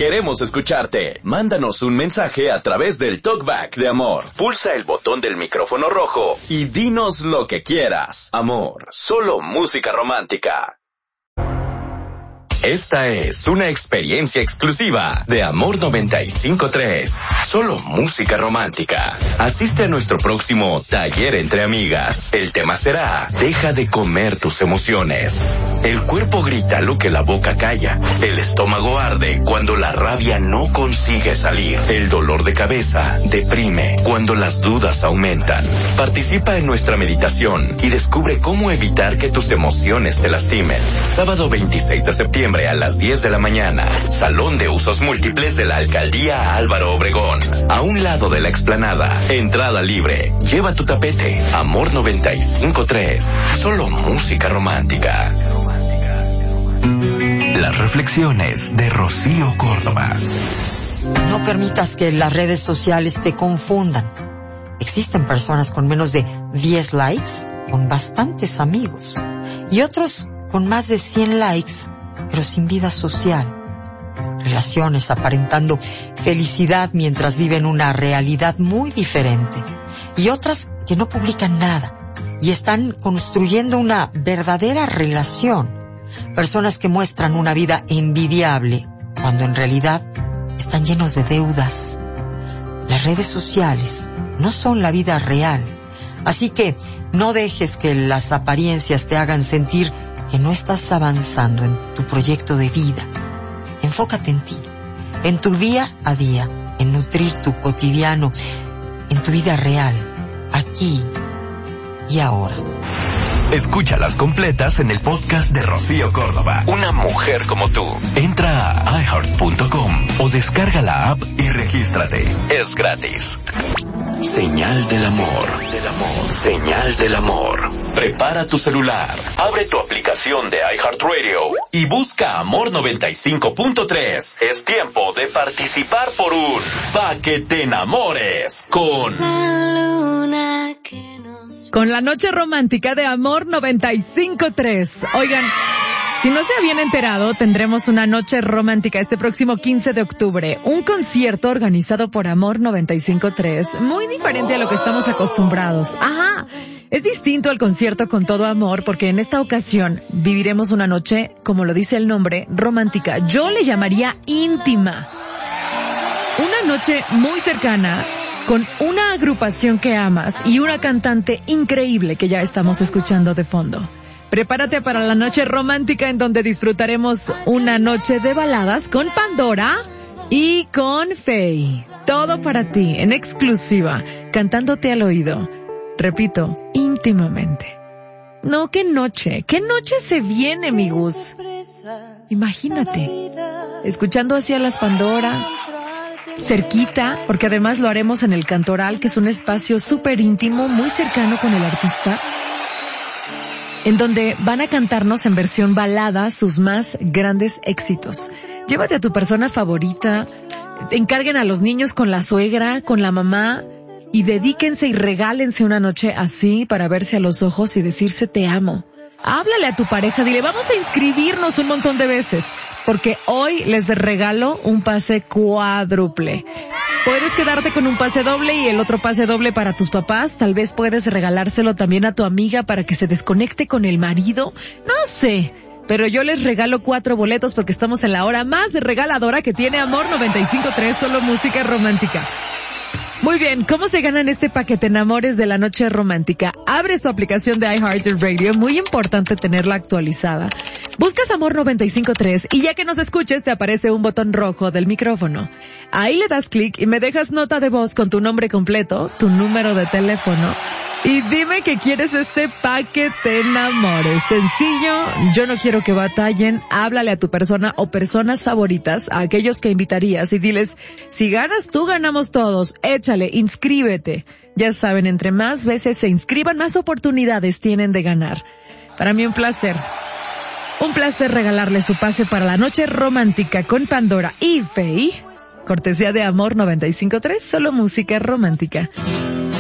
queremos escucharte. Mándanos un mensaje a través del Talkback de Amor. Pulsa el botón del micrófono rojo y dinos lo que quieras. Amor, solo música romántica. Esta es una experiencia exclusiva de Amor 95.3. Solo música romántica. Asiste a nuestro próximo taller entre amigas. El tema será: deja de comer tus emociones. El cuerpo grita lo que la boca calla. El estómago arde cuando la rabia no consigue salir. El dolor de cabeza deprime cuando las dudas aumentan. Participa en nuestra meditación y descubre cómo evitar que tus emociones te lastimen. Sábado 26 de septiembre a las 10 de la mañana. Salón de usos múltiples de la Alcaldía Álvaro Obregón. A un lado de la explanada. Entrada libre. Lleva tu tapete. Amor 95.3. Solo música romántica. Las reflexiones de Rocío Córdoba. No permitas que las redes sociales te confundan. Existen personas con menos de 10 likes, con bastantes amigos. Y otros con más de 100 likes, pero sin vida social. Relaciones aparentando felicidad mientras viven una realidad muy diferente. Y otras que no publican nada y están construyendo una verdadera relación. Personas que muestran una vida envidiable cuando en realidad están llenos de deudas. Las redes sociales no son la vida real. Así que no dejes que las apariencias te hagan sentir que no estás avanzando en tu proyecto de vida. Enfócate en ti, en tu día a día, en nutrir tu cotidiano, en tu vida real, aquí y ahora. Escúchalas completas en el podcast de Rocío Córdoba. Una mujer como tú. Entra a iHeart.com o descarga la app y regístrate. Es gratis. Señal del amor. Señal del amor. Prepara tu celular, abre tu aplicación de iHeartRadio y busca Amor 95.3. Es tiempo de participar por un Pa' que te enamores con la noche romántica de Amor 95.3. Oigan, si no se habían enterado, tendremos una noche romántica este próximo 15 de octubre. Un concierto organizado por Amor 95.3, muy diferente a lo que estamos acostumbrados. Ajá, es distinto al concierto con todo amor porque en esta ocasión viviremos una noche, como lo dice el nombre, romántica. Yo le llamaría íntima. Una noche muy cercana, con una agrupación que amas y una cantante increíble que ya estamos escuchando de fondo. Prepárate para la noche romántica en donde disfrutaremos una noche de baladas con Pandora y con Faye. Todo para ti, en exclusiva, cantándote al oído. Repito, íntimamente. No, qué noche se viene, mi Gus. Imagínate, escuchando así a las Pandora, cerquita, porque además lo haremos en el Cantoral, que es un espacio súper íntimo, muy cercano con el artista, en donde van a cantarnos en versión balada sus más grandes éxitos. Llévate a tu persona favorita, encarguen a los niños con la suegra, con la mamá, y dedíquense y regálense una noche así para verse a los ojos y decirse te amo. Háblale a tu pareja, dile vamos a inscribirnos un montón de veces, porque hoy les regalo un pase cuádruple. Puedes quedarte con un pase doble y el otro pase doble para tus papás. Tal vez puedes regalárselo también a tu amiga para que se desconecte con el marido. No sé, pero yo les regalo 4 boletos porque estamos en la hora más regaladora que tiene Amor 95.3, solo música romántica. Muy bien, ¿cómo se ganan este paquete enamores de la noche romántica? Abres tu aplicación de iHeartRadio, muy importante tenerla actualizada. Buscas Amor 95.3 y ya que nos escuches te aparece un botón rojo del micrófono. Ahí le das clic y me dejas nota de voz con tu nombre completo, tu número de teléfono y dime que quieres este paquete enamores. Sencillo, yo no quiero que batallen. Háblale a tu persona o personas favoritas, a aquellos que invitarías y diles, si ganas tú, ganamos todos. Échale, inscríbete. Ya saben, entre más veces se inscriban, más oportunidades tienen de ganar. Para mí un placer regalarle su pase para la noche romántica con Pandora y Faye. Cortesía de Amor 95.3, solo música romántica.